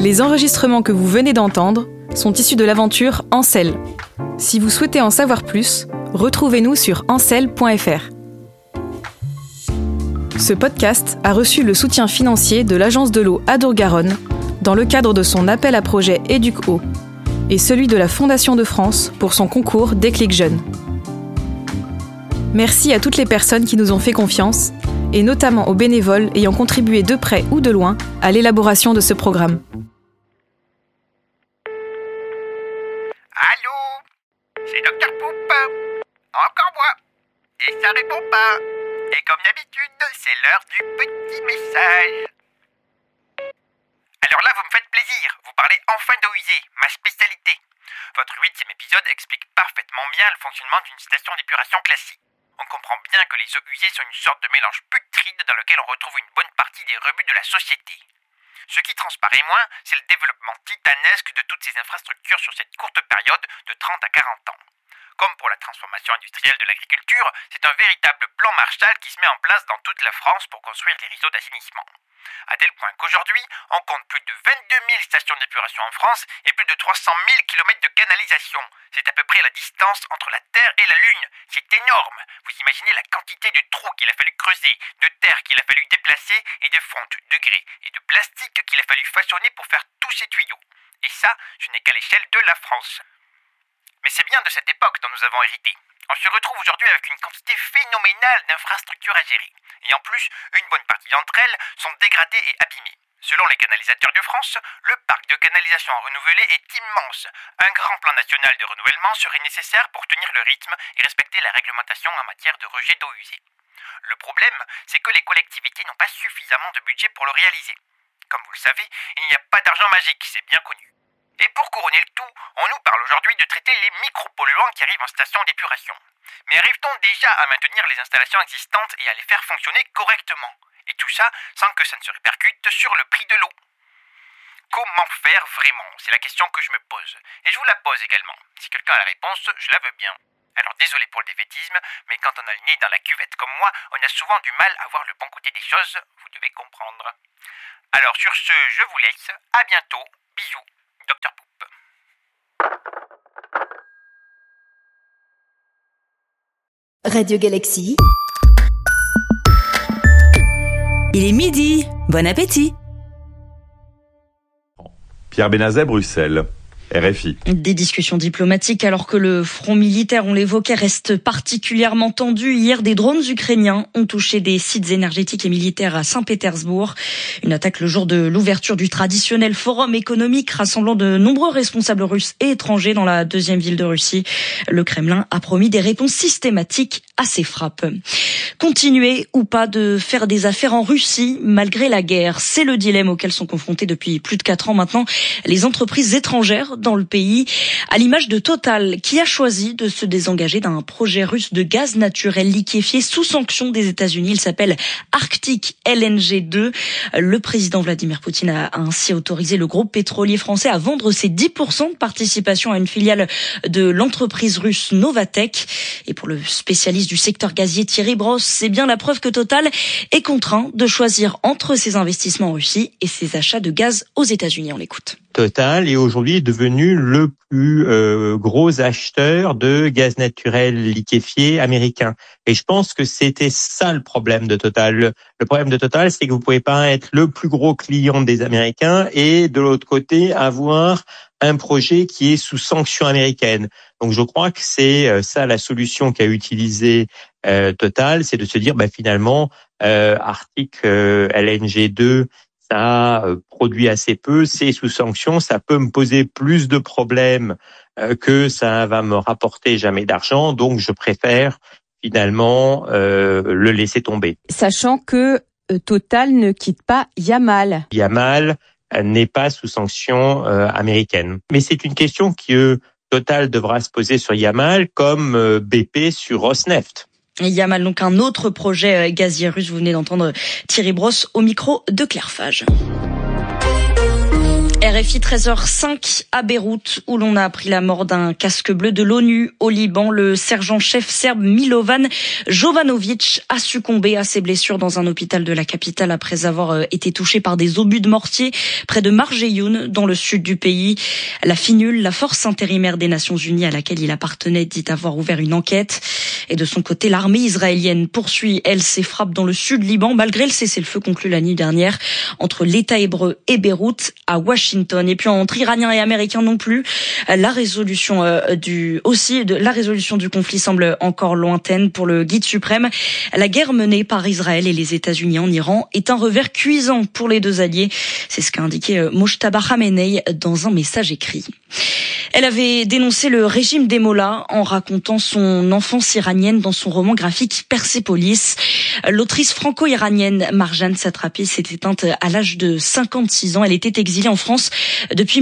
Les enregistrements que vous venez d'entendre sont issus de l'aventure Ancel. Si vous souhaitez en savoir plus, retrouvez-nous sur ancel.fr. Ce podcast a reçu le soutien financier de l'Agence de l'eau Adour-Garonne dans le cadre de son appel à projet Éduc-Eau et celui de la Fondation de France pour son concours Déclic Jeunes. Merci à toutes les personnes qui nous ont fait confiance et notamment aux bénévoles ayant contribué de près ou de loin à l'élaboration de ce programme. Allô, c'est Dr Poupe. Encore moi. Et ça répond pas. Et comme d'habitude, c'est l'heure du petit message. Alors là, vous me faites plaisir. Vous parlez enfin d'eau usée, ma spécialité. Votre 8e épisode explique parfaitement bien le fonctionnement d'une station d'épuration classique. On comprend bien que les eaux usées sont une sorte de mélange putride dans lequel on retrouve une bonne partie des rebuts de la société. Ce qui transparaît moins, c'est le développement titanesque de toutes ces infrastructures sur cette courte période de 30 à 40 ans. Comme pour la transformation industrielle de l'agriculture, c'est un véritable plan Marshall qui se met en place dans toute la France pour construire les réseaux d'assainissement. À tel point qu'aujourd'hui, on compte plus de 22 000 stations d'épuration en France et plus de 300 000 km de canalisation. C'est à peu près la distance entre la Terre et la Lune. C'est énorme. Vous imaginez la quantité de trous qu'il a fallu creuser, de terre qu'il a fallu déplacer et de fonte, de grès et de plastique qu'il a fallu façonner pour faire tous ces tuyaux. Et ça, ce n'est qu'à l'échelle de la France. Mais c'est bien de cette époque dont nous avons hérité. On se retrouve aujourd'hui avec une quantité phénoménale d'infrastructures à gérer. Et en plus, une bonne partie d'entre elles sont dégradées et abîmées. Selon les canalisateurs de France, le parc de canalisation renouvelé est immense. Un grand plan national de renouvellement serait nécessaire pour tenir le rythme et respecter la réglementation en matière de rejet d'eau usée. Le problème, c'est que les collectivités n'ont pas suffisamment de budget pour le réaliser. Comme vous le savez, il n'y a pas d'argent magique, c'est bien connu. Et pour couronner le tout, on nous parle aujourd'hui de traiter les micropolluants qui arrivent en station d'épuration. Mais arrive-t-on déjà à maintenir les installations existantes et à les faire fonctionner correctement? Et tout ça sans que ça ne se répercute sur le prix de l'eau. Comment faire vraiment? C'est la question que je me pose. Et je vous la pose également. Si quelqu'un a la réponse, je la veux bien. Alors désolé pour le défaitisme, mais quand on a le nez dans la cuvette comme moi, on a souvent du mal à voir le bon côté des choses, vous devez comprendre. Alors sur ce, je vous laisse. À bientôt. Bisous. Dr Poupe. Radio Galaxy. Il est midi. Bon appétit. Pierre Benazet, Bruxelles. RFI. Des discussions diplomatiques alors que le front militaire, on l'évoquait, reste particulièrement tendu. Hier, des drones ukrainiens ont touché des sites énergétiques et militaires à Saint-Pétersbourg. Une attaque le jour de l'ouverture du traditionnel forum économique rassemblant de nombreux responsables russes et étrangers dans la deuxième ville de Russie. Le Kremlin a promis des réponses systématiques à ces frappes. Continuer ou pas de faire des affaires en Russie malgré la guerre, c'est le dilemme auquel sont confrontés depuis plus de 4 ans maintenant les entreprises étrangères dans le pays, à l'image de Total, qui a choisi de se désengager d'un projet russe de gaz naturel liquéfié sous sanction des États-Unis. Il s'appelle Arctic LNG 2. Le président Vladimir Poutine a ainsi autorisé le groupe pétrolier français à vendre ses 10% de participation à une filiale de l'entreprise russe Novatek. Et pour le spécialiste du secteur gazier Thierry Brosse, c'est bien la preuve que Total est contraint de choisir entre ses investissements en Russie et ses achats de gaz aux États-Unis. On l'écoute. Total est aujourd'hui devenu le plus gros acheteur de gaz naturel liquéfié américain. Et je pense que c'était ça le problème de Total. Le problème de Total, c'est que vous pouvez pas être le plus gros client des Américains et de l'autre côté avoir un projet qui est sous sanction américaine. Donc je crois que c'est ça la solution qu'a utilisée Total, c'est de se dire finalement Arctic LNG 2 ça produit assez peu, c'est sous sanction, ça peut me poser plus de problèmes que ça va me rapporter jamais d'argent, donc je préfère finalement le laisser tomber. Sachant que Total ne quitte pas Yamal. Yamal n'est pas sous sanction américaine. Mais c'est une question que Total devra se poser sur Yamal comme BP sur Rosneft. Yamal, donc un autre projet gazier russe. Vous venez d'entendre Thierry Brosse au micro de Claire Fage. RFI 13h05 à Beyrouth, où l'on a appris la mort d'un casque bleu de l'ONU au Liban. Le sergent-chef serbe Milovan Jovanovic a succombé à ses blessures dans un hôpital de la capitale après avoir été touché par des obus de mortier près de Marjeyoun, dans le sud du pays. La FINUL, la force intérimaire des Nations Unies à laquelle il appartenait, dit avoir ouvert une enquête. Et de son côté, l'armée israélienne poursuit, elle, ses frappes dans le sud Liban, malgré le cessez-le-feu conclu la nuit dernière entre l'État hébreu et Beyrouth à Washington. Et puis entre Iraniens et Américains non plus, la résolution du conflit semble encore lointaine pour le guide suprême. La guerre menée par Israël et les États-Unis en Iran est un revers cuisant pour les deux alliés. C'est ce qu'a indiqué Mojtaba Khamenei dans un message écrit. Elle avait dénoncé le régime des mollahs en racontant son enfance iranienne dans son roman graphique Persépolis. L'autrice franco-iranienne Marjane Satrapi s'est éteinte à l'âge de 56 ans. Elle était exilée en France depuis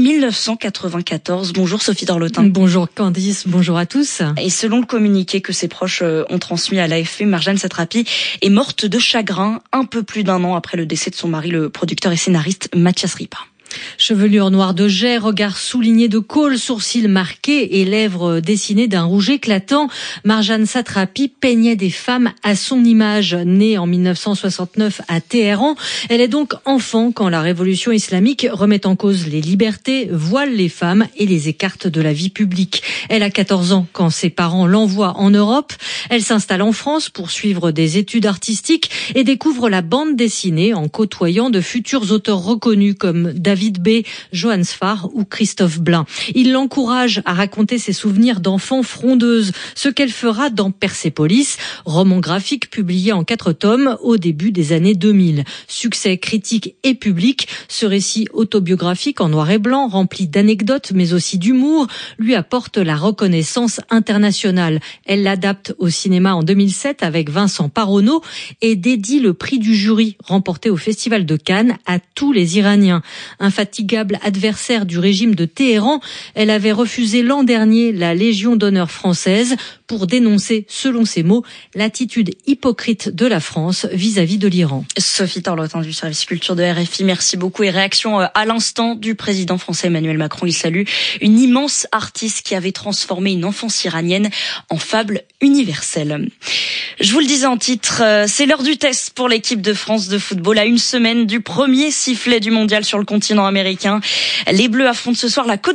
1994. Bonjour Sophie Dorlotin. Bonjour Candice, bonjour à tous. Et selon le communiqué que ses proches ont transmis à l'AFP, Marjane Satrapi est morte de chagrin un peu plus d'un an après le décès de son mari, le producteur et scénariste Mathias Ripa. Chevelure noire de jais, regard souligné de colle, sourcils marqués et lèvres dessinées d'un rouge éclatant, Marjane Satrapi peignait des femmes à son image. Née en 1969 à Téhéran, elle est donc enfant quand la révolution islamique remet en cause les libertés, voile les femmes et les écarte de la vie publique. Elle a 14 ans quand ses parents l'envoient en Europe. Elle s'installe en France pour suivre des études artistiques et découvre la bande dessinée en côtoyant de futurs auteurs reconnus comme David B, Johannes Farr ou Christophe Blain. Il l'encourage à raconter ses souvenirs d'enfant frondeuse, ce qu'elle fera dans Persépolis, roman graphique publié en 4 tomes au début des années 2000. Succès critique et public, ce récit autobiographique en noir et blanc, rempli d'anecdotes mais aussi d'humour, lui apporte la reconnaissance internationale. Elle l'adapte au cinéma en 2007 avec Vincent Paronneau et dédie le prix du jury remporté au Festival de Cannes à tous les Iraniens. Infatigable adversaire du régime de Téhéran, elle avait refusé l'an dernier la Légion d'honneur française pour dénoncer, selon ses mots, l'attitude hypocrite de la France vis-à-vis de l'Iran. Sophie Dorlotin du service culture de RFI, merci beaucoup. Et réaction à l'instant du président français Emmanuel Macron. Il salue une immense artiste qui avait transformé une enfance iranienne en fable universelle. Je vous le disais en titre, c'est l'heure du test pour l'équipe de France de football à une semaine du premier sifflet du mondial sur le continent américain. Les Bleus affrontent ce soir la Côte